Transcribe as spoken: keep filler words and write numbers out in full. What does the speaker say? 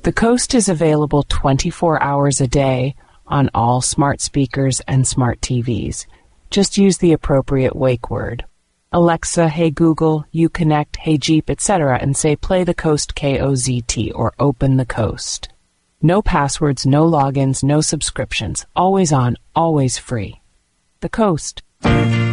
The Coast is available twenty-four hours a day on all smart speakers and smart T Vs. Just use the appropriate wake word. Alexa, Hey Google, Uconnect, Hey Jeep, et cetera, and say Play the Coast K O Z T or Open the Coast. No passwords, no logins, no subscriptions. Always on, always free. The Coast.